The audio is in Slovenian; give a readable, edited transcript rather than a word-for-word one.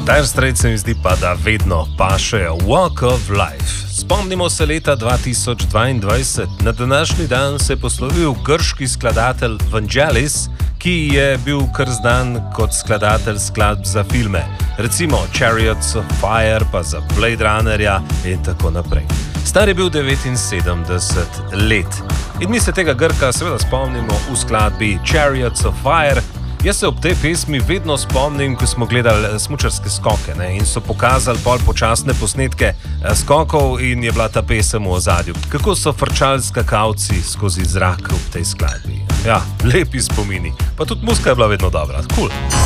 Dire Straits se mi zdi pa, da vedno pašejo Walk of Life. Spomnimo se leta 2022. Na današnji dan se je poslovil grški skladatelj Vangelis, ki je bil kar znan kot skladatelj skladb za filme. Recimo Chariots of Fire, pa za Blade Runnerja in tako naprej. Star je bil 79 let. In mi se tega Grka seveda spomnimo v skladbi Chariots of Fire. Jaz se ob tej pesmi vedno spomnim, ko smo gledali smučarske skoke, ne, in so pokazali pol počasne posnetke skokov in je bila ta pesem v ozadju. Kako so frčali skakalci skozi zrak v tej skladbi. Ja, lepi spomini. Pa tudi muzika je bila vedno dobra. Cool.